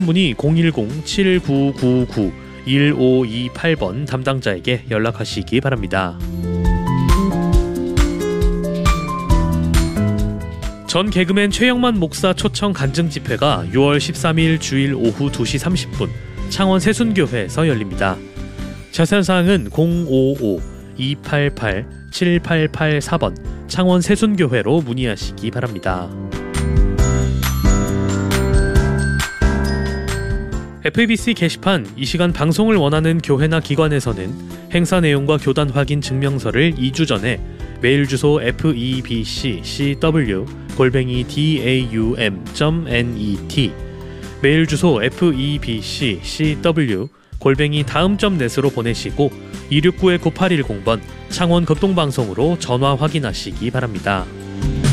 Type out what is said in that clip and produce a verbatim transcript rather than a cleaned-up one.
문의 공일공 칠구구구 일오이팔 번 담당자에게 연락하시기 바랍니다. 전 개그맨 최영만 목사 초청 간증 집회가 유월 십삼일 주일 오후 두 시 삼십 분 창원 새순교회에서 열립니다. 자세한 사항은 공오오 이팔팔 칠팔팔사 번 창원 새순교회로 문의하시기 바랍니다. 에프이비씨 게시판 이 시간 방송을 원하는 교회나 기관에서는 행사 내용과 교단 확인 증명서를 이 주 전에 메일 주소 에프이비씨씨더블유 골뱅이 다움 점 넷 메일 주소 에프이비씨씨더블유 골뱅이 다음 점 넷으로 보내시고 이육구 구팔일공 번 창원 극동방송으로 전화 확인하시기 바랍니다.